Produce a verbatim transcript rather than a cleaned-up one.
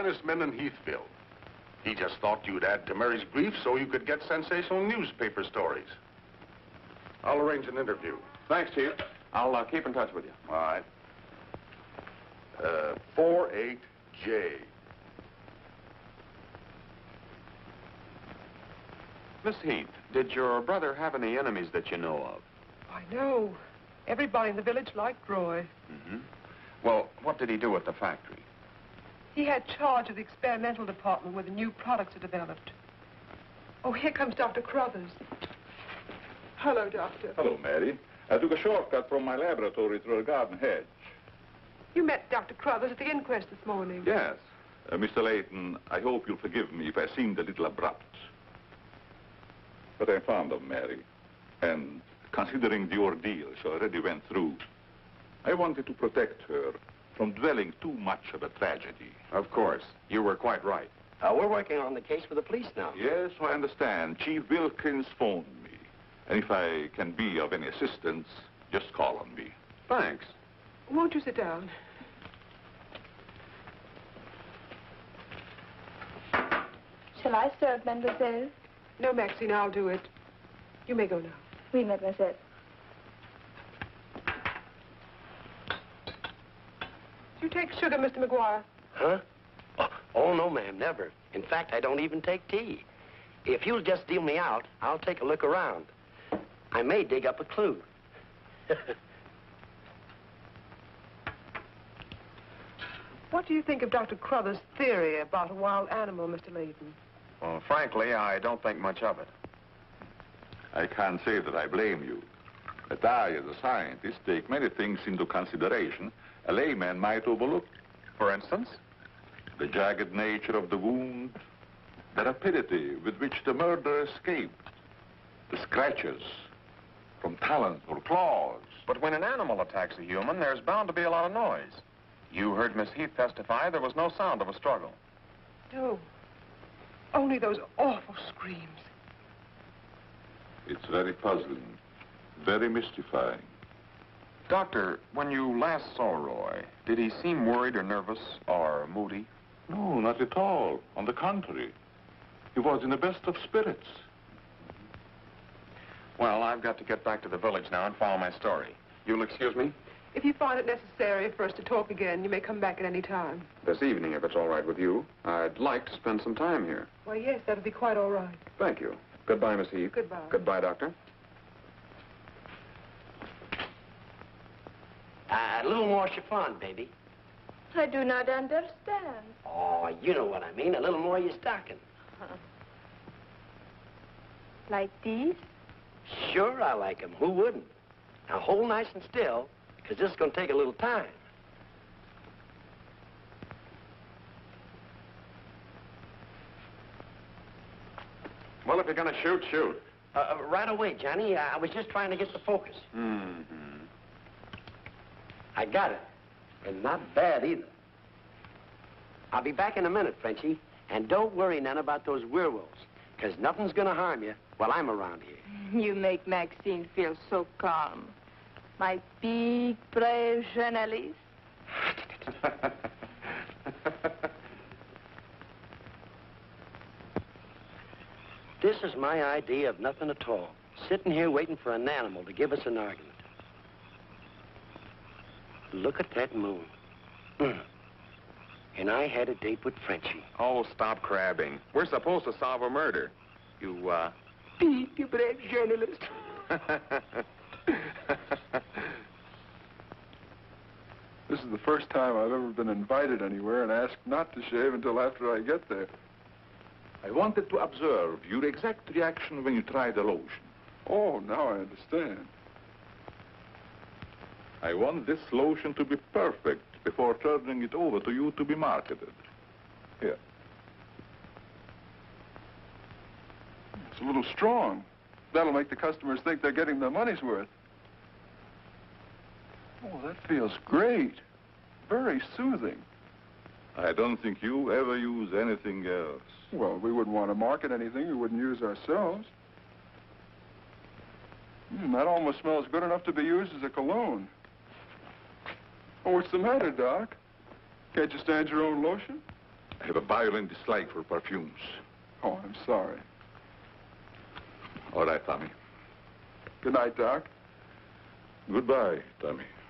finest men in Heathville. He just thought you'd add to Mary's grief so you could get sensational newspaper stories. I'll arrange an interview. Thanks, Chief. I'll uh, keep in touch with you. All right. Uh, four eight J. Miss Heath, did your brother have any enemies that you know of? I know. Everybody in the village liked Roy. Mm-hmm. Well, what did he do at the factory? He had charge of the experimental department where the new products are developed. Oh, here comes Doctor Crothers. Hello, Doctor. Hello, Mary. I took a shortcut from my laboratory through a garden hedge. You met Doctor Crothers at the inquest this morning. Yes. Uh, Mister Layton, I hope you'll forgive me if I seemed a little abrupt. But I'm fond of Mary. And considering the ordeal she already went through, I wanted to protect her from dwelling too much of a tragedy. Of course. You were quite right. Uh, we're working on the case for the police now. Yes, I understand. Chief Wilkins phoned me. And if I can be of any assistance, just call on me. Thanks. Won't you sit down? Shall I serve, mademoiselle? No, Maxine, I'll do it. You may go now. Oui, mademoiselle. Do you take sugar, Mister McGuire? Huh? Oh, oh, no, ma'am, never. In fact, I don't even take tea. If you'll just deal me out, I'll take a look around. I may dig up a clue. What do you think of Doctor Crothers' theory about a wild animal, Mister Layton? Well, frankly, I don't think much of it. I can't say that I blame you. But I, as a scientist, take many things into consideration a layman might overlook. For instance? The jagged nature of the wound, the rapidity with which the murderer escaped, the scratches from talons or claws. But when an animal attacks a human, there's bound to be a lot of noise. You heard Miss Heath testify there was no sound of a struggle. No. Only those awful screams. It's very puzzling, very mystifying. Doctor, when you last saw Roy, did he seem worried or nervous or moody? No, not at all. On the contrary, he was in the best of spirits. Well, I've got to get back to the village now and follow my story. You'll excuse me? If you find it necessary for us to talk again, you may come back at any time. This evening, if it's all right with you. I'd like to spend some time here. Why, yes, that'll be quite all right. Thank you. Goodbye, Miss Heath. Goodbye. Goodbye, Doctor. Uh, a little more chiffon, baby. I do not understand. Oh, you know what I mean. A little more of your stocking. Like these? Sure, I like 'em. Who wouldn't? Now, hold nice and still, because this is going to take a little time. Well, if you're going to shoot, shoot. Uh, uh, right away, Johnny. I was just trying to get the focus. Mm-hmm. I got it. And not bad, either. I'll be back in a minute, Frenchie. And don't worry none about those werewolves, because nothing's going to harm you while I'm around here. You make Maxine feel so calm. My big, brave journalist. This is my idea of nothing at all. Sitting here waiting for an animal to give us an argument. Look at that moon. Mm. And I had a date with Frenchie. Oh, stop crabbing. We're supposed to solve a murder. You, uh... Big, brave journalist. This is the first time I've ever been invited anywhere and asked not to shave until after I get there. I wanted to observe your exact reaction when you tried the lotion. Oh, now I understand. I want this lotion to be perfect before turning it over to you to be marketed. Here. It's a little strong. That'll make the customers think they're getting their money's worth. Oh, that feels great. Very soothing. I don't think you ever use anything else. Well, we wouldn't want to market anything we wouldn't use ourselves. Mm, that almost smells good enough to be used as a cologne. Oh, what's the matter, Doc? Can't you stand your own lotion? I have a violent dislike for perfumes. Oh, I'm sorry. All right, Tommy. Good night, Doc. Goodbye, Tommy.